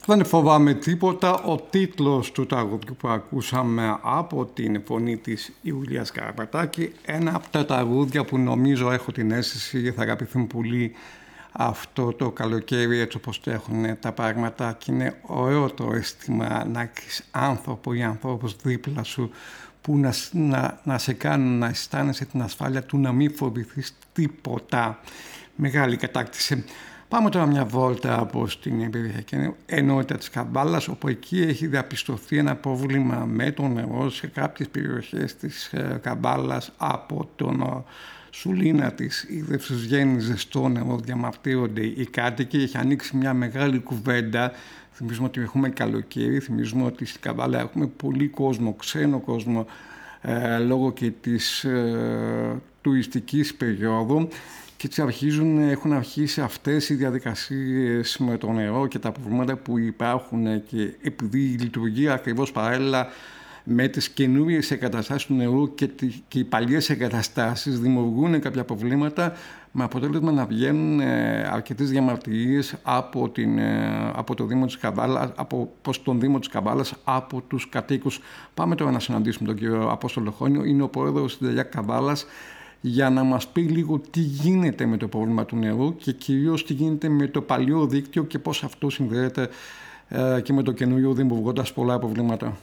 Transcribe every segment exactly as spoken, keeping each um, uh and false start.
Δεν φοβάμαι τίποτα. Ο τίτλος του τραγουδιού που ακούσαμε από την φωνή της Ιουλίας Καραπατάκη, ένα από τα τραγούδια που νομίζω, έχω την αίσθηση, θα αγαπηθούν πολύ αυτό το καλοκαίρι, έτσι όπως έχουν τα πράγματα, και είναι ωραίο το αίσθημα να έχεις άνθρωπο ή ανθρώπους δίπλα σου που να, να, να σε κάνουν να αισθάνεσαι την ασφάλεια του να μην φοβηθείς τίποτα. Μεγάλη κατάκτηση. Πάμε τώρα μια βόλτα από την περιφερειακή ενότητα της Καμπάλας, όπου εκεί έχει διαπιστωθεί ένα πρόβλημα με το νερό σε κάποιες περιοχές της Καμπάλας. Από τον σουλίνα της ίδρυυσης βγαίνει ζεστό νερό, διαμαρτύρονται οι κάτοικοι. Έχει ανοίξει μια μεγάλη κουβέντα. Θυμίζουμε ότι έχουμε καλοκαίρι, θυμίζουμε ότι στην Καμπάλα έχουμε πολύ κόσμο, ξένο κόσμο, ε, λόγω και της ε, τουριστικής περίοδου. Και έτσι αρχίζουν, έχουν αρχίσει αυτές οι διαδικασίες με το νερό και τα προβλήματα που υπάρχουν, και επειδή λειτουργεί ακριβώς παράλληλα με τις καινούριες εγκαταστάσεις του νερού και, τη, και οι παλιές εγκαταστάσεις δημιουργούν κάποια προβλήματα, με αποτέλεσμα να βγαίνουν ε, αρκετές διαμαρτυρίες από, την, ε, από το Δήμο της Καμπάλας, από, προς τον Δήμο της Καμπάλας, από τους κατοίκους. Πάμε τώρα να συναντήσουμε τον κύριο Απόστολο Χόνιο, είναι ο πρόεδρος της ΔΕΛΙΑΚ Καμπάλας, για να μας πει λίγο τι γίνεται με το πρόβλημα του νερού και κυρίως τι γίνεται με το παλιό δίκτυο και πώς αυτό συνδέεται ε, και με το καινούριο, δημιουργώντας πολλά προβλήματα.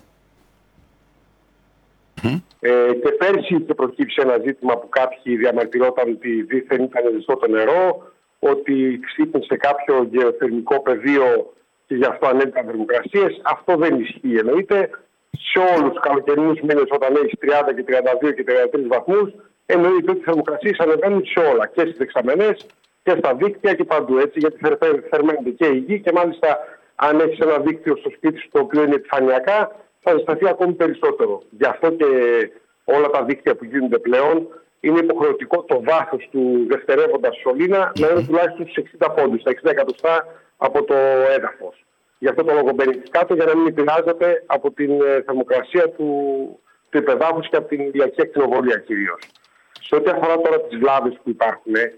Ε, και πέρσι είχε προκύψει ένα ζήτημα που κάποιοι διαμαρτυρόταν ότι δίθεν ήταν ζεστό το νερό, ότι ξύπνησε κάποιο γεωθερμικό πεδίο και γι' αυτό ανέβηκαν θερμοκρασίες. Αυτό δεν ισχύει, εννοείται. Σε όλους τους καλοκαιρινούς μήνες, όταν έχει τριάντα και τριάντα δύο και τριάντα τρεις βαθμούς, εννοείται ότι οι θερμοκρασίες ανεβαίνουν σε όλα, και στις δεξαμενές και στα δίκτυα και παντού, έτσι, γιατί θερμαίνεται και η γη, και μάλιστα αν έχεις ένα δίκτυο στο σπίτι σου το οποίο είναι επιφανειακά, θα ζεσταθεί ακόμη περισσότερο. Γι' αυτό και όλα τα δίκτυα που γίνονται πλέον είναι υποχρεωτικό το βάθος του δευτερεύοντα σωλήνα να είναι τουλάχιστον στους εξήντα πόντους, στα εξήντα εκατοστά από το έδαφος. Γι' αυτό το λόγο μπαίνει κάτω, για να μην επηρεάζεται από την θερμοκρασία του, του υπεδάφους και από την ηλιακή ακτινοβολία κυρίως. Σε ό,τι αφορά τώρα τις βλάβες που υπάρχουν, ε,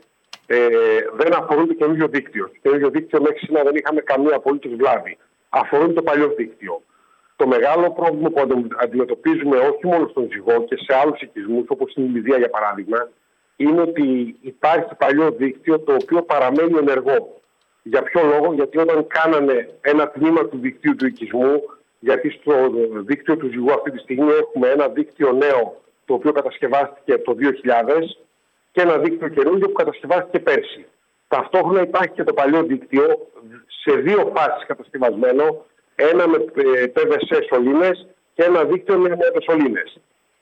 δεν αφορούν το καινούργιο δίκτυο. Το καινούργιο δίκτυο μέχρι σήμερα δεν είχαμε καμία απολύτως βλάβη. Αφορούν το παλιό δίκτυο. Το μεγάλο πρόβλημα που αντιμετωπίζουμε όχι μόνο στον Ζυγό και σε άλλους οικισμούς, όπως στην Ιλιδία για παράδειγμα, είναι ότι υπάρχει παλιό δίκτυο το οποίο παραμένει ενεργό. Για ποιο λόγο? Γιατί όταν κάνανε ένα τμήμα του δικτύου του οικισμού, γιατί στο δίκτυο του Ζυγού αυτή τη στιγμή έχουμε ένα δίκτυο νέο το οποίο κατασκευάστηκε το δύο χιλιάδες και ένα δίκτυο καινούργιο που κατασκευάστηκε πέρσι. Ταυτόχρονα υπάρχει και το παλιό δίκτυο σε δύο φάσεις κατασκευασμένο, ένα με πι βι σι σωλήνες και ένα δίκτυο με σωλήνες.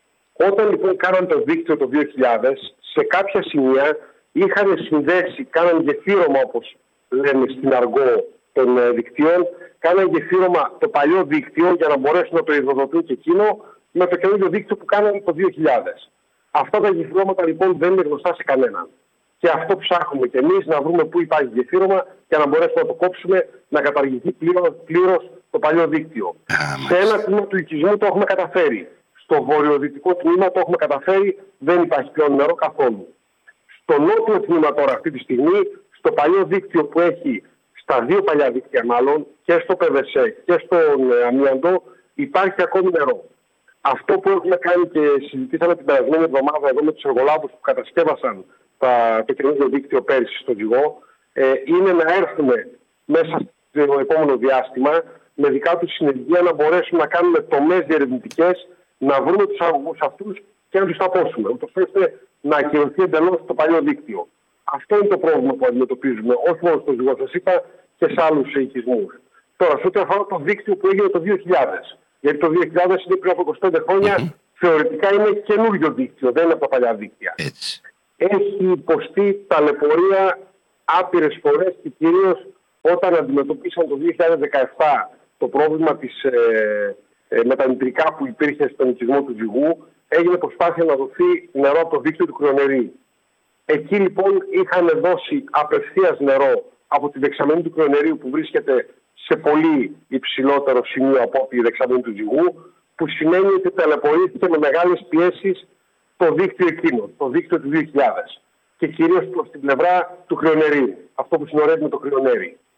Όταν λοιπόν κάναν το δίκτυο το δύο χιλιάδες, σε κάποια σημεία είχαν συνδέσει, κάναν γεφύρωμα, όπως λένε στην αργό των δικτύων, κάναν γεφύρωμα το παλιό δίκτυο για να μπορέσουν να το υδροδοτούν και εκείνο με το καινούργιο δίκτυο που κάνανε το δύο χιλιάδες. Αυτά τα γεφυρώματα λοιπόν δεν είναι γνωστά σε κανέναν. Και αυτό ψάχνουμε κι εμείς, να βρούμε πού υπάρχει γεφύρωμα και να μπορέσουμε να το κόψουμε, να καταργηθεί πλήρως το παλιό δίκτυο. Σε ένα τμήμα του οικισμού το έχουμε καταφέρει. Στο βορειοδυτικό τμήμα το έχουμε καταφέρει, δεν υπάρχει πλέον νερό καθόλου. Στο νότιο τμήμα τώρα αυτή τη στιγμή, στο παλιό δίκτυο που έχει, στα δύο παλιά δίκτυα μάλλον, και στο πι βι σι και στον αμίαντο, υπάρχει ακόμη νερό. Αυτό που έχουμε κάνει και συζητήσαμε την περασμένη εβδομάδα εδώ με τους εργολάβους που κατασκεύασαν τα, το καινούργιο δίκτυο πέρυσι στο Ζυγό, ε, είναι να έρθουμε μέσα στο επόμενο διάστημα με δικά τους συνεργεία να μπορέσουμε να κάνουμε τομές διερευνητικές, να βρούμε τους αγωγούς αυτούς και να τους ταπώσουμε, ούτως ώστε να ακυρωθεί εντελώς το παλιό δίκτυο. Αυτό είναι το πρόβλημα που αντιμετωπίζουμε, όχι μόνο στο Ζυγό, σας είπα, και σε άλλους οικισμούς. Τώρα, σε ό,τι αφορά το δίκτυο που έγινε το δύο χιλιάδες, γιατί το δύο χιλιάδες είναι πριν από είκοσι πέντε χρόνια, mm-hmm. θεωρητικά είναι καινούριο δίκτυο, δεν είναι από τα παλιά δίκτυα. Έτσι. Έχει υποστεί ταλαιπωρία άπειρες φορές και κυρίως όταν αντιμετωπίσαν το δύο χιλιάδες δεκαεπτά το πρόβλημα της ε, ε, μετανητρικά που υπήρχε στον οικισμό του Ζυγού, έγινε προσπάθεια να δοθεί νερό από το δίκτυο του Κρυονερή. Εκεί λοιπόν είχαν δώσει απευθείας νερό από τη δεξαμενή του Κρυονερίου που βρίσκεται σε πολύ υψηλότερο σημείο από τη δεξαμενή του Ζυγού, που σημαίνει ότι ταλαιπωρήθηκε με μεγάλες πιέσεις το δίκτυο εκείνο, το δίκτυο του δύο χιλιάδες. Και κυρίως προς την πλευρά του Κρυονερίου, αυτό που συνορεύει με το Κρυονέρι.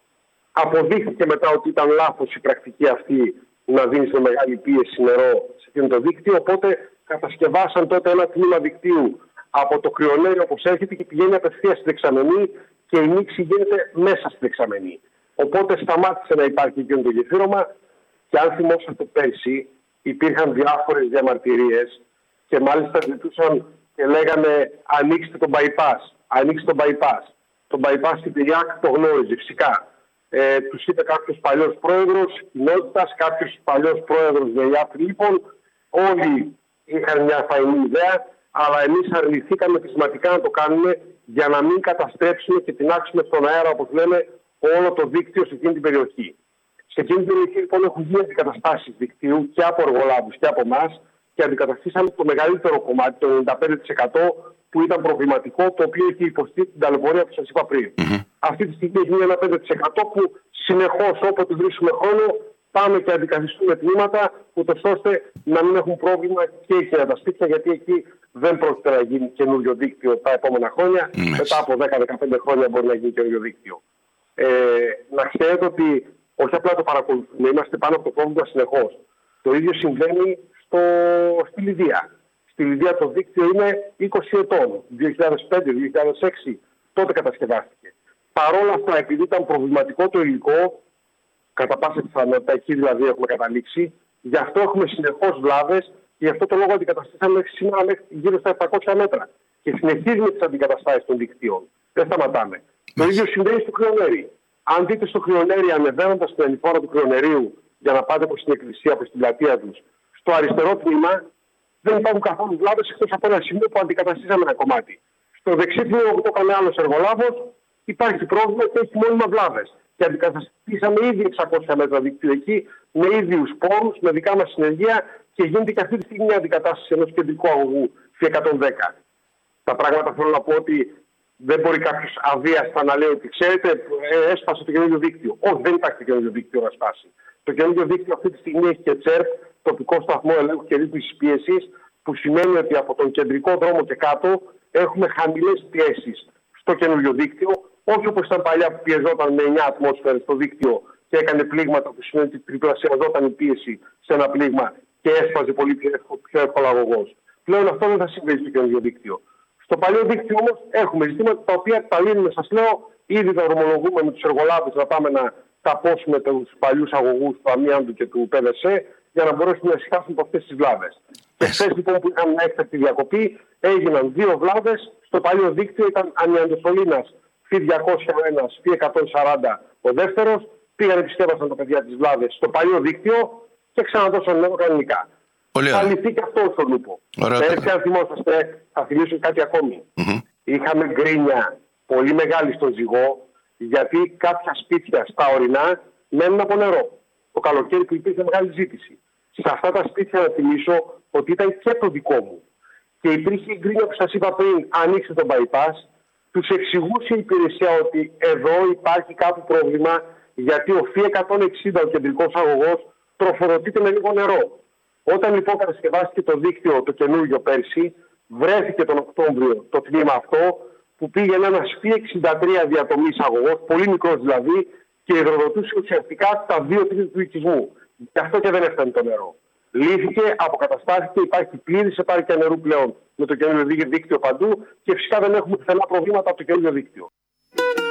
Αποδείχθηκε μετά ότι ήταν λάθος η πρακτική αυτή να δίνει σε μεγάλη πίεση νερό σε εκείνο το δίκτυο. Οπότε κατασκευάσαν τότε ένα τμήμα δικτύου από το κρυονέριο όπως έρχεται και πηγαίνει απευθείας στη δεξαμενή και η μίξη γίνεται μέσα στη δεξαμενή. Οπότε σταμάτησε να υπάρχει εκείνο το γεφύρωμα και αν θυμόσαστε πέρσι υπήρχαν διάφορες διαμαρτυρίες και μάλιστα ζητούσαν και λέγανε ανοίξτε τον bypass, ανοίξτε τον bypass. Το bypass στην Πειριάκ το γνώριζε φυσικά. Ε, τους είπε κάποιος παλιός πρόεδρος κοινότητας, κάποιος παλιός πρόεδρος ΔΕΙΑ Φιλίππων. Όλοι είχαν μια φαϊνή ιδέα, αλλά εμείς αρνηθήκαμε πεισματικά να το κάνουμε για να μην καταστρέψουμε και τεινάξουμε στον αέρα, όπως λέμε, όλο το δίκτυο σε εκείνη την περιοχή. Σε εκείνη την περιοχή λοιπόν έχουν γίνει αντικαταστάσεις δικτύου και από εργολάβους και από εμάς και αντικαταστήσαμε το μεγαλύτερο κομμάτι, το ενενήντα πέντε τοις εκατό που ήταν προβληματικό, το οποίο έχει υποστεί την ταλαιπωρία που σας είπα πριν. Mm-hmm. Αυτή τη στιγμή έχει ένα πέντε τοις εκατό που συνεχώς όποτε βρίσκουμε χρόνο πάμε και αντικαθιστούμε τμήματα, ούτως ώστε να μην έχουν πρόβλημα και εκείνα τα σπίτια, γιατί εκεί δεν πρόκειται να γίνει καινούριο δίκτυο τα επόμενα χρόνια. Mm-hmm. Μετά από δέκα με δεκαπέντε χρόνια μπορεί να γίνει καινούριο δίκτυο. Ε, να ξέρετε ότι όχι απλά το παρακολουθούμε, είμαστε πάνω από το πρόβλημα συνεχώς. Το ίδιο συμβαίνει στο, στη Λιδία. Στη Λιδία το δίκτυο είναι είκοσι ετών, δύο χιλιάδες πέντε δύο χιλιάδες έξι, τότε κατασκευάστηκε. Παρ' όλα αυτά, επειδή ήταν προβληματικό το υλικό, κατά πάσα πιθανότητα, εκεί δηλαδή έχουμε καταλήξει, γι' αυτό έχουμε συνεχώς βλάβες και γι' αυτό το λόγο αντικαταστήσαμε μέχρι σήμερα μέχρι γύρω στα επτακόσια μέτρα. Και συνεχίζουμε τις αντικαταστάσεις των δικτύων. Δεν σταματάμε. Το ίδιο συμβαίνει στο Κρυονέρι. Αν δείτε στο Κρυονέρι, ανεβαίνοντας την ανηφόρα του Κρυονερίου για να πάτε προς την εκκλησία, προς την πλατεία τους, στο αριστερό τμήμα δεν υπάρχουν καθόλου βλάβες εκτός από ένα σημείο που αντικαταστήσαμε ένα κομμάτι. Στο δεξί τμήμα που το έκανε άλλος εργολάβος υπάρχει πρόβλημα και έχει μόνιμα βλάβες. Και αντικαταστήσαμε ήδη εξακόσια μέτρα δικτύου εκεί με ίδιους πόρους, με δικά μας συνεργεία και γίνεται και αυτή τη στιγμή αντικατάσταση ενός κεντρικού αγωγού φι εκατόν δέκα. Τα πράγματα θέλω να πω ότι δεν μπορεί κάποιος αβίαστα να λέει ότι ξέρετε, ε, έσπασε το καινούριο δίκτυο. Όχι, δεν υπάρχει το καινούριο δίκτυο να σπάσει. Το καινούριο δίκτυο αυτή τη στιγμή έχει και τσέρπ, τοπικό σταθμό ελέγχου και ρύθμισης πίεσης, που σημαίνει ότι από τον κεντρικό δρόμο και κάτω έχουμε χαμηλές πιέσεις στο καινούριο δίκτυο. Όχι όπως ήταν παλιά που πιεζόταν με εννιά ατμόσφαιρες στο δίκτυο και έκανε πλήγματα, που σημαίνει ότι τριπλασιαζόταν η πίεση σε ένα πλήγμα και έσπαζε πολύ πιο εύκολα αγωγός. Πλέον αυτό δεν θα συμβαίνει στο καινούριο δίκτυο. Στο παλιό δίκτυο όμως έχουμε ζητήματα τα οποία τα λύνουμε, σας λέω, ήδη τα δρομολογούμε με τους εργολάβους να πάμε να ταπώσουμε τους παλιούς αγωγούς του Αμίαντου και του ΠΕΔΕΣΕ για να μπορέσουμε να ησυχάσουμε από αυτές τις βλάβες. Και χθες λοιπόν που είχαμε μια έκτακτη διακοπή έγιναν δύο βλάβες. Στο παλιό δίκτυο ήταν Αμιαντοσολίνας φι διακόσια ένα, φι εκατόν σαράντα ο δεύτερος. Πήγαν επισκέπασαν τα παιδιά τις βλάβες στο παλιό δίκτυο και ξαναδώσαν νερό κανονικά. Θα λυθεί και αυτό στον Νούπο. Πέρσι, αν θυμόσαστε, θα θυμίσω κάτι ακόμη. Mm-hmm. Είχαμε γκρίνια πολύ μεγάλη στον Ζυγό, γιατί κάποια σπίτια στα ορεινά μένουν από νερό. Το καλοκαίρι που υπήρχε μεγάλη ζήτηση. Σε αυτά τα σπίτια να θυμίσω ότι ήταν και το δικό μου. Και υπήρχε η γκρίνια που σας είπα πριν, ανοίξτε τον bypass. Τους εξηγούσε η υπηρεσία ότι εδώ υπάρχει κάπου πρόβλημα, γιατί ο φι εκατόν εξήντα, ο κεντρικός αγωγός, τροφοδοτείται με λίγο νερό. Όταν λοιπόν κατασκευάστηκε το δίκτυο το καινούργιο πέρσι, βρέθηκε τον Οκτώβριο το τμήμα αυτό που πήγαινε ένας φι εξήντα τρία διατομής αγωγός, πολύ μικρός δηλαδή, και υδροδοτούσε ουσιαστικά τα δύο τρίτα του οικισμού. Γι' αυτό και δεν έφτανε το νερό. Λύθηκε, αποκαταστάθηκε, υπάρχει πλήρης επάρκεια νερού πλέον με το καινούργιο δίκτυο παντού και φυσικά δεν έχουμε πουθενά προβλήματα από το καινούργιο δίκτυο.